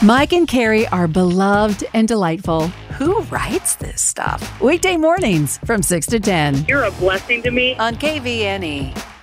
Mike and Carrie are beloved and delightful. Who writes this stuff? Weekday mornings from 6 to 10 You're a blessing to me. on KVNE.